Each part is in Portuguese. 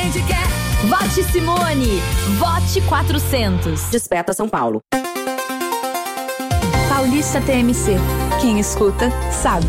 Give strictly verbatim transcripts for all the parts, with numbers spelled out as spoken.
gente quer. Vote Simone. Vote quatrocentos. Desperta São Paulo. Paulista T M C. Quem escuta, sabe.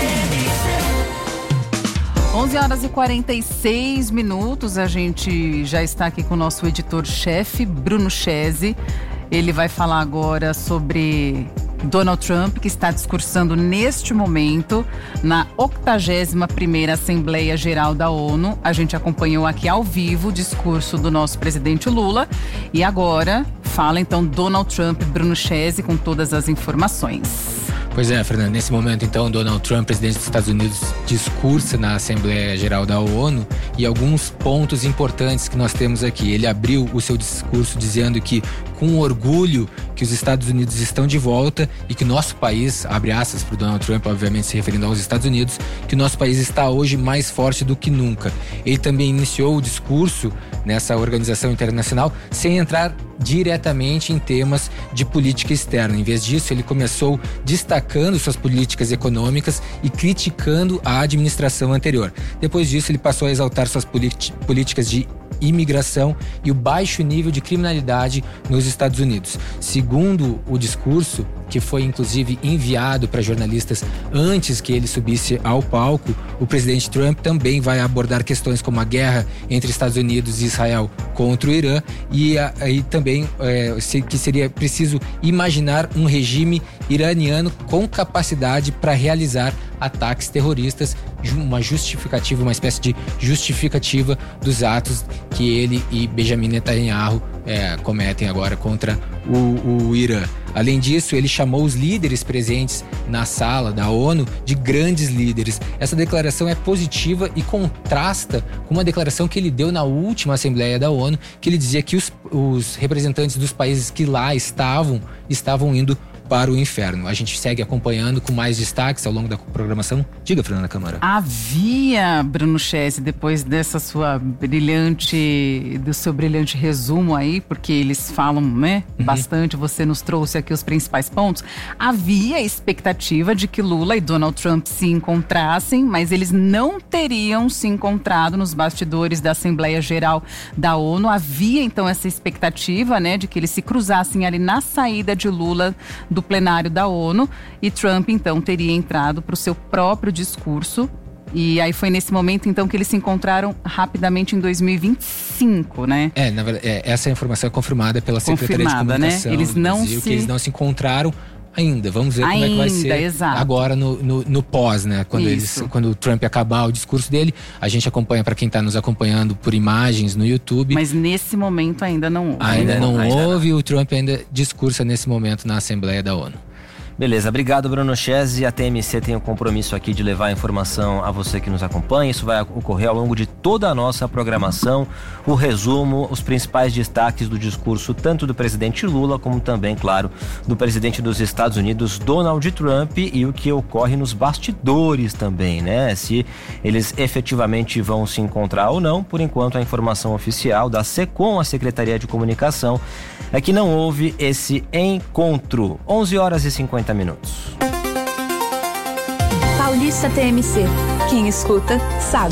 onze horas e quarenta e seis minutos. A gente já está aqui com o nosso editor-chefe, Bruno Chese. Ele vai falar agora sobre Donald Trump, que está discursando neste momento na octagésima primeira Assembleia Geral da ONU. A gente acompanhou aqui ao vivo o discurso do nosso presidente Lula. E agora fala então Donald Trump, Bruno Chese, com todas as informações. Pois é, Fernanda, nesse momento então Donald Trump, presidente dos Estados Unidos, discursa na Assembleia Geral da ONU e alguns pontos importantes que nós temos aqui. Ele abriu o seu discurso dizendo que, com orgulho, que os Estados Unidos estão de volta e que o nosso país, abre aspas para o Donald Trump, obviamente se referindo aos Estados Unidos, que o nosso país está hoje mais forte do que nunca. Ele também iniciou o discurso nessa organização internacional sem entrar diretamente em temas de política externa. Em vez disso, ele começou destacando suas políticas econômicas e criticando a administração anterior. Depois disso, ele passou a exaltar suas políticas de imigração e o baixo nível de criminalidade nos Estados Unidos. Segundo o discurso, que foi inclusive enviado para jornalistas antes que ele subisse ao palco, o presidente Trump também vai abordar questões como a guerra entre Estados Unidos e Israel contra o Irã e, a, e também é, que seria preciso imaginar um regime iraniano com capacidade para realizar ataques terroristas, uma justificativa, uma espécie de justificativa dos atos que ele e Benjamin Netanyahu é, cometem agora contra o, o Irã. Além disso, ele chamou os líderes presentes na sala da ONU de grandes líderes. Essa declaração é positiva e contrasta com uma declaração que ele deu na última Assembleia da ONU, que ele dizia que os, os representantes dos países que lá estavam, estavam indo para o inferno. A gente segue acompanhando com mais destaques ao longo da programação. Diga, Fernanda Câmara. Havia, Bruno Chese, depois dessa sua brilhante, do seu brilhante resumo aí, porque eles falam, né, uhum. bastante, você nos trouxe aqui os principais pontos, havia a expectativa de que Lula e Donald Trump se encontrassem, mas eles não teriam se encontrado nos bastidores da Assembleia Geral da ONU. Havia, então, essa expectativa, né, de que eles se cruzassem ali na saída de Lula do do plenário da ONU, e Trump então teria entrado para o seu próprio discurso. E aí foi nesse momento então que eles se encontraram rapidamente em dois mil e vinte e cinco, né? É, na verdade, é, essa informação é confirmada pela Secretaria de Comunicação, né? Eles não do Brasil, se... que eles não se encontraram ainda. Vamos ver ainda, como é que vai ser exato. agora no, no, no pós, né? Quando, eles, quando o Trump acabar o discurso dele, a gente acompanha, para quem está nos acompanhando por imagens no YouTube. Mas nesse momento ainda não houve. Ainda, ainda não, não houve, não. O Trump ainda discursa nesse momento na Assembleia da ONU. Beleza, obrigado, Bruno Chese. A T M C tem o compromisso aqui de levar a informação a você que nos acompanha. Isso vai ocorrer ao longo de toda a nossa programação. O resumo, os principais destaques do discurso tanto do presidente Lula como também, claro, do presidente dos Estados Unidos, Donald Trump, e o que ocorre nos bastidores também, né? Se eles efetivamente vão se encontrar ou não. Por enquanto, a informação oficial da SECOM, a Secretaria de Comunicação, é que não houve esse encontro. onze horas e cinquenta minutos. Paulista T M C. Quem escuta, sabe.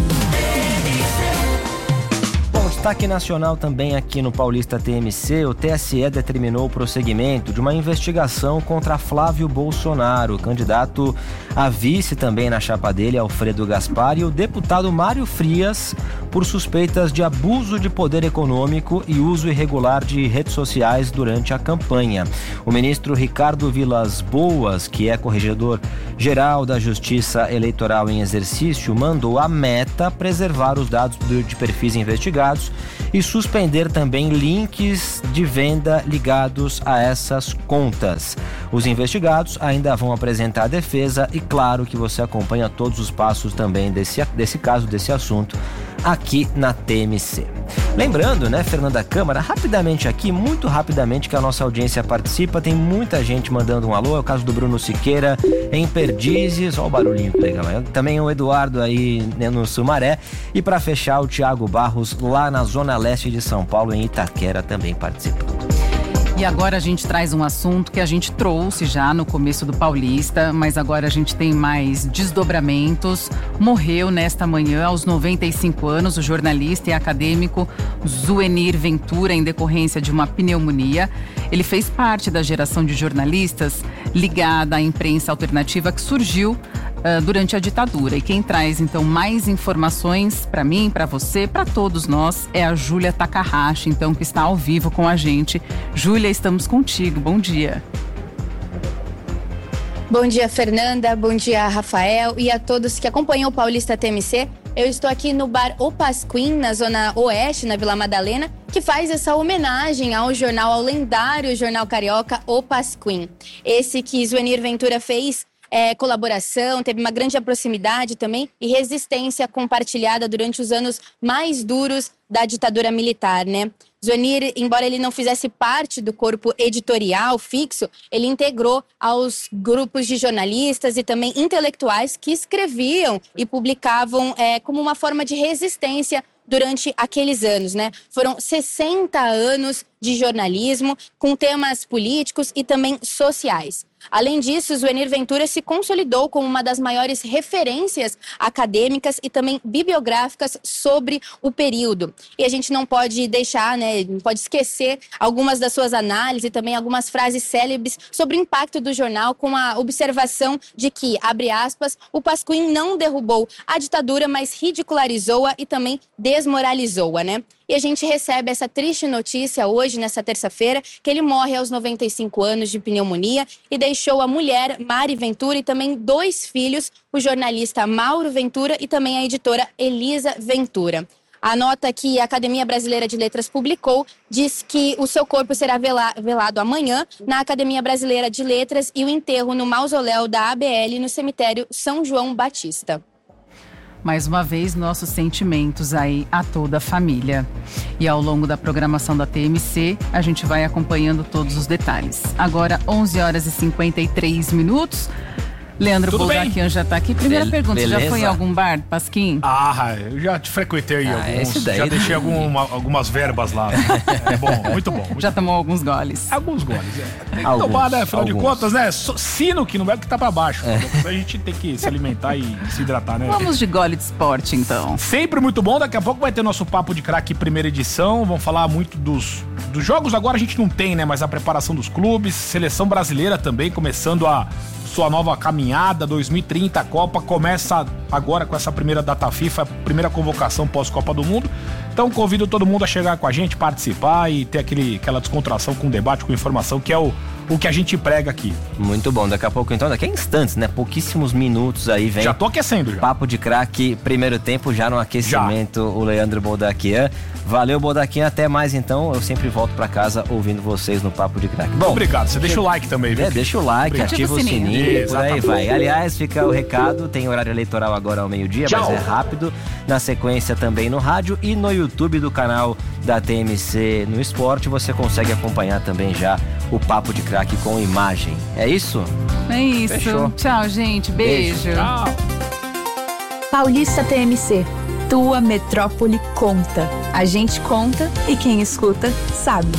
Destaque nacional também aqui no Paulista T M C. O T S E determinou o prosseguimento de uma investigação contra Flávio Bolsonaro, candidato a vice também na chapa dele, Alfredo Gaspar, e o deputado Mário Frias, por suspeitas de abuso de poder econômico e uso irregular de redes sociais durante a campanha. O ministro Ricardo Vilas Boas, que é corregedor-geral da Justiça Eleitoral em exercício, mandou a Meta preservar os dados de perfis investigados e suspender também links de venda ligados a essas contas. Os investigados ainda vão apresentar a defesa e claro que você acompanha todos os passos também desse, desse caso, desse assunto, aqui na T M C. Lembrando, né, Fernanda Câmara, rapidamente aqui, muito rapidamente, que a nossa audiência participa, tem muita gente mandando um alô, é o caso do Bruno Siqueira em Perdizes, olha o barulhinho que legal, também o Eduardo aí, né, no Sumaré, e para fechar o Thiago Barros lá na zona leste de São Paulo, em Itaquera, também participando. E agora a gente traz um assunto que a gente trouxe já no começo do Paulista, mas agora a gente tem mais desdobramentos. Morreu nesta manhã, aos noventa e cinco anos, o jornalista e acadêmico Zuenir Ventura, em decorrência de uma pneumonia. Ele fez parte da geração de jornalistas ligada à imprensa alternativa que surgiu uh, durante a ditadura. E quem traz, então, mais informações para mim, para você, para todos nós, é a Júlia Takahashi, então, que está ao vivo com a gente. Júlia, estamos contigo. Bom dia. Bom dia, Fernanda. Bom dia, Rafael. E a todos que acompanham o Paulista T M C. Eu estou aqui no bar O Pasquim, na zona oeste, na Vila Madalena, que faz essa homenagem ao jornal, ao lendário jornal carioca O Pasquim. Esse que Zuenir Ventura fez é, colaboração, teve uma grande proximidade também e resistência compartilhada durante os anos mais duros da ditadura militar, né? Zuenir, embora ele não fizesse parte do corpo editorial fixo, ele integrou aos grupos de jornalistas e também intelectuais que escreviam e publicavam é, como uma forma de resistência durante aqueles anos, né? Foram sessenta anos de jornalismo com temas políticos e também sociais. Além disso, Zuenir Ventura se consolidou como uma das maiores referências acadêmicas e também bibliográficas sobre o período. E a gente não pode deixar, né, não pode esquecer algumas das suas análises e também algumas frases célebres sobre o impacto do jornal, com a observação de que, abre aspas, o Pasquim não derrubou a ditadura, mas ridicularizou-a e também desmoralizou-a, né? E a gente recebe essa triste notícia hoje, nessa terça-feira, que ele morre aos noventa e cinco anos de pneumonia e deixou a mulher, Mari Ventura, e também dois filhos, o jornalista Mauro Ventura e também a editora Elisa Ventura. A nota que a Academia Brasileira de Letras publicou diz que o seu corpo será vela- velado amanhã na Academia Brasileira de Letras e o enterro no mausoléu da A B L no cemitério São João Batista. Mais uma vez, nossos sentimentos aí a toda a família. E ao longo da programação da T M C, a gente vai acompanhando todos os detalhes. Agora, onze horas e cinquenta e três minutos. Leandro Boldaquian já tá aqui. Primeira Be- pergunta, beleza. Já foi em algum bar, Pasquim? Ah, eu já te frequentei ah, alguns. Esse daí, já deixei alguma, algumas verbas lá. É bom, muito bom. Muito já bom. tomou alguns goles? Alguns goles, é. Tem que alguns, tomar, né? Afinal alguns. de contas, né? Sino que não é que tá pra baixo. É. A gente tem que se alimentar e se hidratar, né? Vamos de gole de esporte, então. Sempre muito bom. Daqui a pouco vai ter nosso Papo de Craque primeira edição. Vamos falar muito dos, dos jogos. Agora a gente não tem, né? Mas a preparação dos clubes. Seleção brasileira também começando a sua nova caminhada, dois mil e trinta, a Copa começa agora com essa primeira data FIFA, a primeira convocação pós-Copa do Mundo. Então convido todo mundo a chegar com a gente, participar e ter aquele, aquela descontração com debate, com informação, que é o, o que a gente prega aqui. Muito bom, daqui a pouco então, daqui a instantes, né, pouquíssimos minutos aí vem... Já tô aquecendo já. Papo de Craque, primeiro tempo, já no aquecimento, já. O Leandro Boldaquian. Valeu, Boldaquian, até mais então, eu sempre volto pra casa ouvindo vocês no Papo de Craque. Bom, obrigado, você deixa o like também, viu? É, deixa o like, obrigado. Ativa o sininho, sininho por aí vai. Aliás, fica o recado, tem horário eleitoral agora ao meio-dia, mas é rápido. Na sequência também no rádio e no YouTube do canal da T M C no Esporte, você consegue acompanhar também já o Papo de Craque com imagem. É isso? É isso. Fechou. Tchau, gente. Beijo. Beijo. Tchau. Paulista T M C. Tua metrópole conta. A gente conta e quem escuta sabe.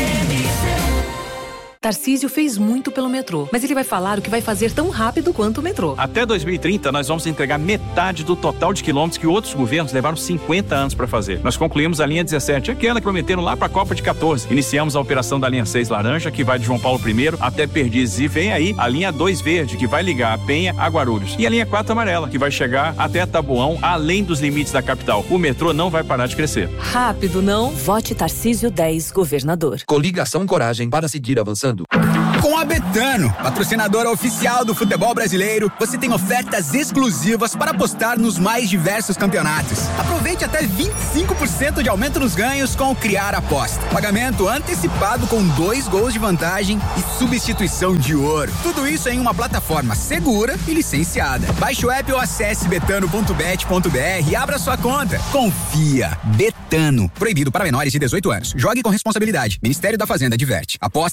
Tarcísio fez muito pelo metrô, mas ele vai falar o que vai fazer tão rápido quanto o metrô. Até dois mil e trinta, nós vamos entregar metade do total de quilômetros que outros governos levaram cinquenta anos para fazer. Nós concluímos a linha dezessete, aquela que prometeram lá para a Copa de quatorze. Iniciamos a operação da linha seis laranja, que vai de João Paulo I até Perdizes. E vem aí a linha dois verde, que vai ligar a Penha a Guarulhos. E a linha quatro amarela, que vai chegar até Taboão, além dos limites da capital. O metrô não vai parar de crescer. Rápido, não? Vote Tarcísio dez, governador. Coligação Coragem para seguir avançando. Com a Betano, patrocinadora oficial do futebol brasileiro, você tem ofertas exclusivas para apostar nos mais diversos campeonatos. Aproveite até vinte e cinco por cento de aumento nos ganhos com o Criar Aposta. Pagamento antecipado com dois gols de vantagem e substituição de ouro. Tudo isso em uma plataforma segura e licenciada. Baixe o app ou acesse betano ponto bet ponto br e abra sua conta. Confia. Betano. Proibido para menores de dezoito anos. Jogue com responsabilidade. Ministério da Fazenda adverte. Aposta não é investimento.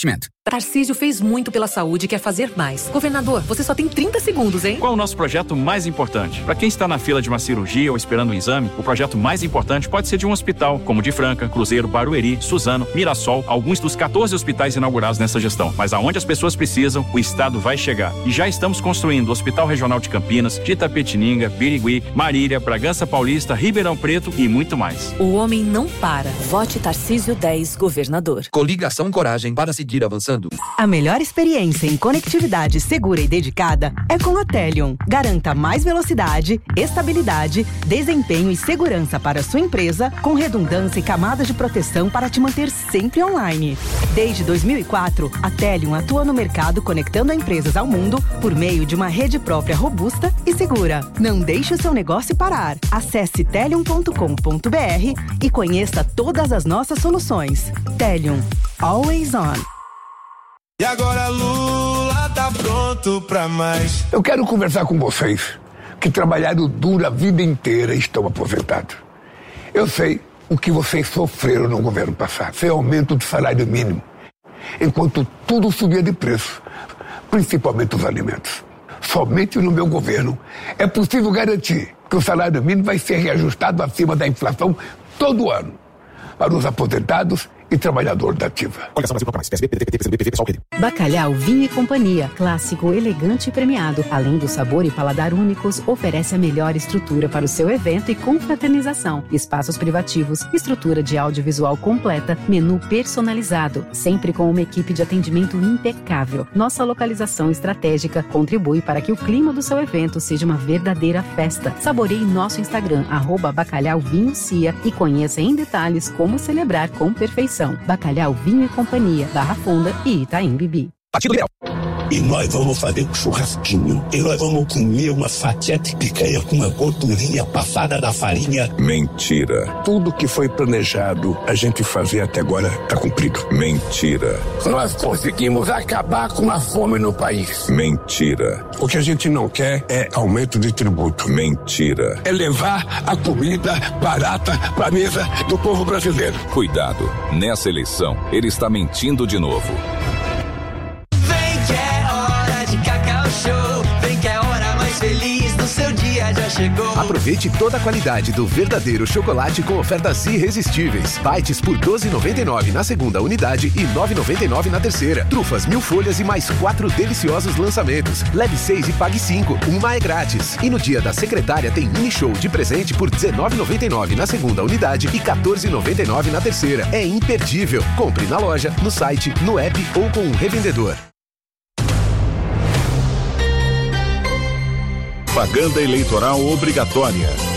investimento. Tarcísio fez muito pela saúde e quer fazer mais. Governador, você só tem trinta segundos, hein? Qual é o nosso projeto mais importante? Para quem está na fila de uma cirurgia ou esperando um exame, o projeto mais importante pode ser de um hospital, como de Franca, Cruzeiro, Barueri, Suzano, Mirassol, alguns dos quatorze hospitais inaugurados nessa gestão. Mas aonde as pessoas precisam, o Estado vai chegar. E já estamos construindo o Hospital Regional de Campinas, de Itapetininga, Birigui, Marília, Bragança Paulista, Ribeirão Preto e muito mais. O homem não para. Vote Tarcísio dez, governador. Coligação Coragem para seguir avançando. A melhor experiência em conectividade segura e dedicada é com a Telion. Garanta mais velocidade, estabilidade, desempenho e segurança para sua empresa, com redundância e camadas de proteção para te manter sempre online. Desde dois mil e quatro, a Telion atua no mercado conectando empresas ao mundo por meio de uma rede própria robusta e segura. Não deixe o seu negócio parar. Acesse telion ponto com ponto b r e conheça todas as nossas soluções. Telion. Always on. E agora Lula tá pronto pra mais. Eu quero conversar com vocês que trabalharam duro a vida inteira e estão aposentados. Eu sei o que vocês sofreram no governo passado. Sem aumento do salário mínimo. Enquanto tudo subia de preço, principalmente os alimentos. Somente no meu governo é possível garantir que o salário mínimo vai ser reajustado acima da inflação todo ano. Para os aposentados e trabalhador da ativa. Bacalhau Vinho e Companhia, clássico, elegante e premiado. Além do sabor e paladar únicos, oferece a melhor estrutura para o seu evento e confraternização. Espaços privativos, estrutura de audiovisual completa, menu personalizado, sempre com uma equipe de atendimento impecável. Nossa localização estratégica contribui para que o clima do seu evento seja uma verdadeira festa. Saboreie nosso Instagram, arroba Bacalhau Vinho Cia, e conheça em detalhes como celebrar com perfeição. Bacalhau Vinho e Companhia, Barra Funda e Itaim Bibi. E nós vamos fazer um churrasquinho. E nós vamos comer uma fatia de picanha com uma gordurinha passada na farinha. Mentira. Tudo que foi planejado a gente fazer até agora está cumprido. Mentira. Nós conseguimos acabar com a fome no país. Mentira. O que a gente não quer é aumento de tributo. Mentira. É levar a comida barata para a mesa do povo brasileiro. Cuidado. Nessa eleição, ele está mentindo de novo. Feliz do seu dia já chegou. Aproveite toda a qualidade do verdadeiro chocolate com ofertas irresistíveis. Bites por doze reais e noventa e nove centavos na segunda unidade e nove reais e noventa e nove centavos na terceira. Trufas mil folhas e mais quatro deliciosos lançamentos. Leve seis e pague cinco. Uma é grátis. E no dia da secretária tem mini show de presente por dezenove reais e noventa e nove centavos na segunda unidade e quatorze reais e noventa e nove centavos na terceira. É imperdível. Compre na loja, no site, no app ou com um revendedor. Propaganda eleitoral obrigatória.